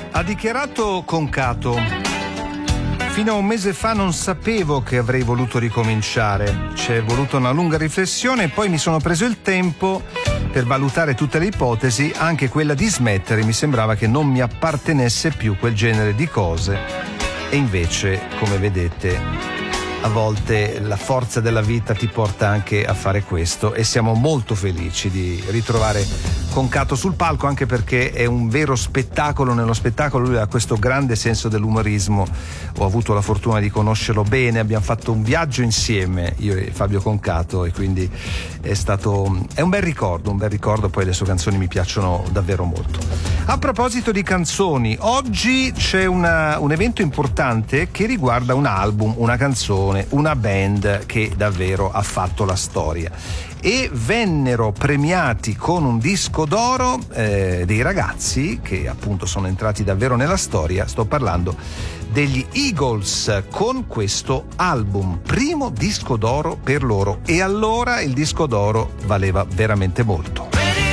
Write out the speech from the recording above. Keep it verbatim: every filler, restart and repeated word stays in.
Ha dichiarato Concato: fino a un mese fa non sapevo che avrei voluto ricominciare. C'è voluta una lunga riflessione e poi mi sono preso il tempo per valutare tutte le ipotesi, anche quella di smettere. Mi sembrava che non mi appartenesse più quel genere di cose. E invece, come vedete, a volte la forza della vita ti porta anche a fare questo, e siamo molto felici di ritrovare Concato sul palco, anche perché è un vero spettacolo nello spettacolo. Lui ha questo grande senso dell'umorismo. Ho avuto la fortuna di conoscerlo bene, abbiamo fatto un viaggio insieme, io e Fabio Concato, e quindi è stato è un bel ricordo, un bel ricordo. Poi le sue canzoni mi piacciono davvero molto. A proposito di canzoni, oggi c'è una, un evento importante che riguarda un album, una canzone, una band che davvero ha fatto la storia, e vennero premiati con un disco d'oro eh, dei ragazzi che appunto sono entrati davvero nella storia. Sto parlando degli Eagles, con questo album, primo disco d'oro per loro, e allora il disco d'oro valeva veramente molto.